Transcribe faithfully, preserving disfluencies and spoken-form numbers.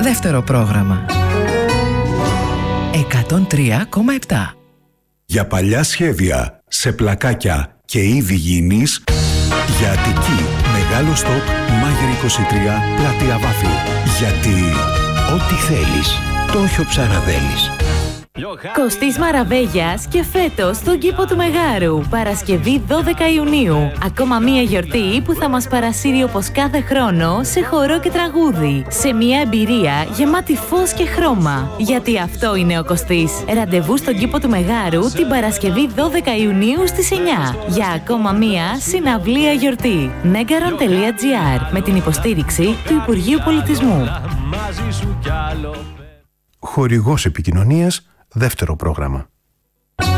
Δεύτερο πρόγραμμα. εκατόν τρία κόμμα επτά. Για παλιά σχέδια, σε πλακάκια και είδη γήινης, για Αττική, Μεγάλο Στοκ, Μάγερ είκοσι τρία, Πλατεία Βάφη. Γιατί ό,τι θέλεις, το έχει ο Ψαραδέλης. Κωστής Μαραβέγιας και φέτος στον κήπο του Μεγάρου, Παρασκευή δώδεκα Ιουνίου. Ακόμα μία γιορτή που θα μας παρασύρει όπως κάθε χρόνο σε χορό και τραγούδι. Σε μία εμπειρία γεμάτη φως και χρώμα. Γιατί αυτό είναι ο Κωστής. Ραντεβού στον κήπο του Μεγάρου την Παρασκευή δώδεκα Ιουνίου στις εννιά. Για ακόμα μία συναυλία γιορτή. negaron τελεία gr με την υποστήριξη του Υπουργείου Πολιτισμού. Χορηγός επικοινωνίας, δεύτερο πρόγραμμα.